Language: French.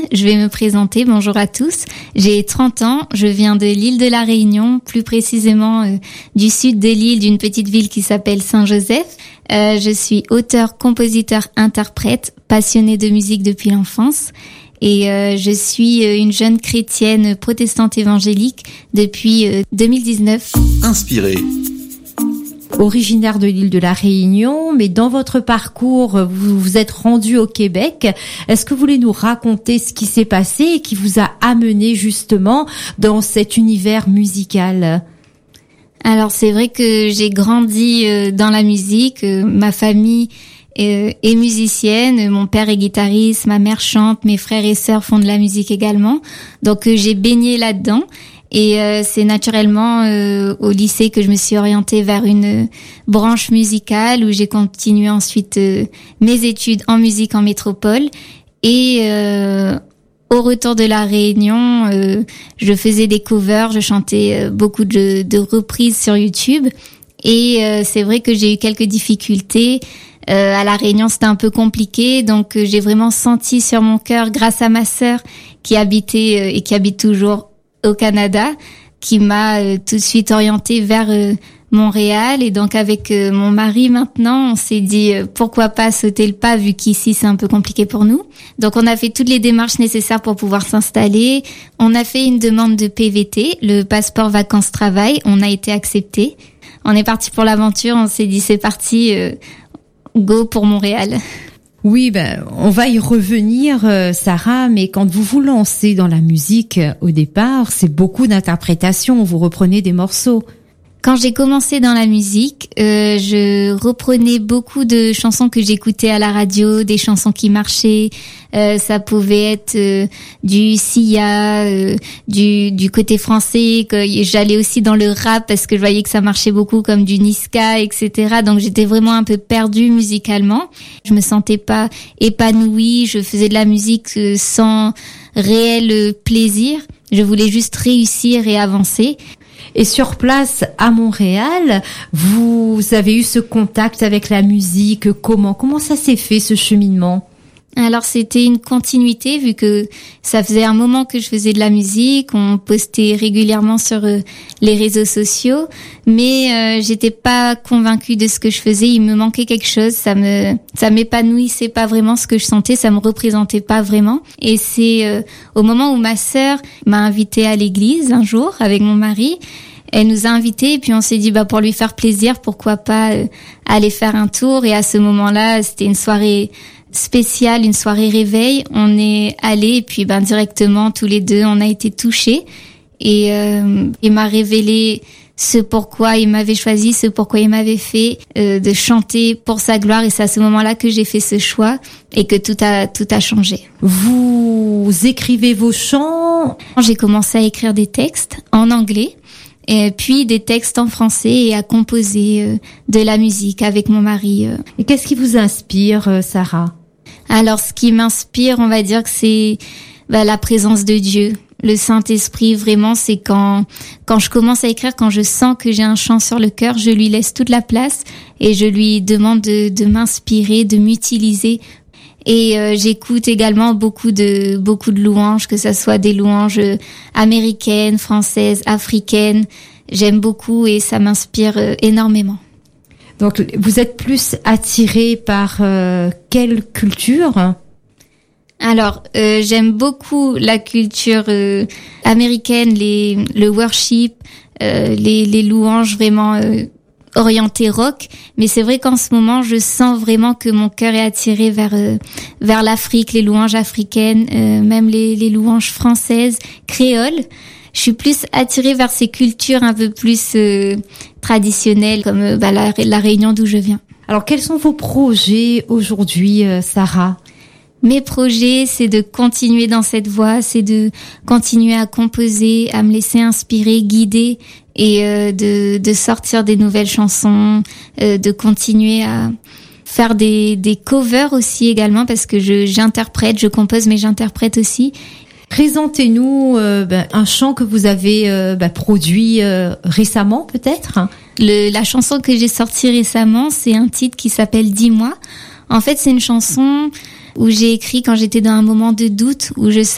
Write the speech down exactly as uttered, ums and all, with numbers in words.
Je vais me présenter. Bonjour à tous. J'ai trente ans. Je viens de l'île de la Réunion, plus précisément euh, du sud de l'île, d'une petite ville qui s'appelle Saint-Joseph. Euh, je suis auteur, compositeur, interprète, passionnée de musique depuis l'enfance. Et euh, je suis une jeune chrétienne protestante évangélique depuis euh, deux mille dix-neuf. Inspiré. Originaire de l'île de la Réunion, mais dans votre parcours, vous vous êtes rendu au Québec. Est-ce que vous voulez nous raconter ce qui s'est passé et qui vous a amené justement dans cet univers musical ? Alors c'est vrai que j'ai grandi euh, dans la musique, euh, ma famille euh, est musicienne, mon père est guitariste, ma mère chante, mes frères et sœurs font de la musique également, donc euh, j'ai baigné là-dedans. Et euh, c'est naturellement euh, au lycée que je me suis orientée vers une euh, branche musicale où j'ai continué ensuite euh, mes études en musique en métropole. Et euh, au retour de la Réunion, euh, je faisais des covers, je chantais euh, beaucoup de, de reprises sur YouTube. Et euh, c'est vrai que j'ai eu quelques difficultés. Euh, à la Réunion, c'était un peu compliqué, donc euh, j'ai vraiment senti sur mon cœur, grâce à ma sœur qui habitait euh, et qui habite toujours au Canada, qui m'a euh, tout de suite orientée vers euh, Montréal. Et donc avec euh, mon mari maintenant, on s'est dit euh, pourquoi pas sauter le pas vu qu'ici c'est un peu compliqué pour nous. Donc on a fait toutes les démarches nécessaires pour pouvoir s'installer. On a fait une demande de P V T, le passeport vacances-travail. On a été accepté. On est parti pour l'aventure. On s'est dit c'est parti, euh, go pour Montréal. Oui, ben, on va y revenir, euh, Sarah, mais quand vous vous lancez dans la musique, euh, au départ, c'est beaucoup d'interprétation, vous reprenez des morceaux. Quand j'ai commencé dans la musique, euh, je reprenais beaucoup de chansons que j'écoutais à la radio, des chansons qui marchaient. Euh, ça pouvait être euh, du Sia, euh, du du côté français. Que j'allais aussi dans le rap parce que je voyais que ça marchait beaucoup, comme du Niska, et cetera. Donc j'étais vraiment un peu perdue musicalement. Je me sentais pas épanouie. Je faisais de la musique euh, sans réel plaisir. Je voulais juste réussir et avancer. Et sur place, à Montréal, vous avez eu ce contact avec la musique. Comment, comment ça s'est fait, ce cheminement ? Alors c'était une continuité vu que ça faisait un moment que je faisais de la musique, on postait régulièrement sur euh, les réseaux sociaux, mais euh, j'étais pas convaincue de ce que je faisais, il me manquait quelque chose, ça me ça m'épanouissait pas vraiment ce que je sentais, ça me représentait pas vraiment. Et c'est euh, au moment où ma sœur m'a invitée à l'église un jour avec mon mari. Elle nous a invités et puis on s'est dit bah pour lui faire plaisir, pourquoi pas euh, aller faire un tour. Et à ce moment-là, c'était une soirée spéciale, une soirée réveil. On est allés et puis ben directement tous les deux, on a été touchés. Et euh, il m'a révélé ce pourquoi il m'avait choisi, ce pourquoi il m'avait fait euh, de chanter pour sa gloire. Et c'est à ce moment-là que j'ai fait ce choix et que tout a tout a changé. Vous écrivez vos chants ? J'ai commencé à écrire des textes en anglais. Et puis des textes en français et à composer euh, de la musique avec mon mari. Euh. Et qu'est-ce qui vous inspire, euh, Sarah ? Alors, ce qui m'inspire, on va dire que c'est bah, la présence de Dieu, le Saint-Esprit. Vraiment, c'est quand quand je commence à écrire, quand je sens que j'ai un chant sur le cœur, je lui laisse toute la place et je lui demande de, de m'inspirer, de m'utiliser. Et euh, j'écoute également beaucoup de beaucoup de louanges, que ça soit des louanges américaines, françaises, africaines. J'aime beaucoup et ça m'inspire euh, énormément. Donc, vous êtes plus attirée par euh, quelle culture ? Alors, euh, j'aime beaucoup la culture euh, américaine, les le worship, euh, les les louanges vraiment euh, orienté rock, mais c'est vrai qu'en ce moment, je sens vraiment que mon cœur est attiré vers euh, vers l'Afrique, les louanges africaines, euh, même les les louanges françaises, créoles. Je suis plus attirée vers ces cultures un peu plus euh, traditionnelles, comme euh, bah, la, la Réunion d'où je viens. Alors, quels sont vos projets aujourd'hui, euh, Sarah ? Mes projets, c'est de continuer dans cette voie, c'est de continuer à composer, à me laisser inspirer, guider et euh, de, de sortir des nouvelles chansons, euh, de continuer à faire des, des covers aussi également parce que je, j'interprète, je compose mais j'interprète aussi. Présentez-nous euh, ben, un chant que vous avez euh, ben, produit euh, récemment peut-être. Le, la chanson que j'ai sortie récemment, c'est un titre qui s'appelle « Dis-moi ». En fait, c'est une chanson où j'ai écrit quand j'étais dans un moment de doute, où je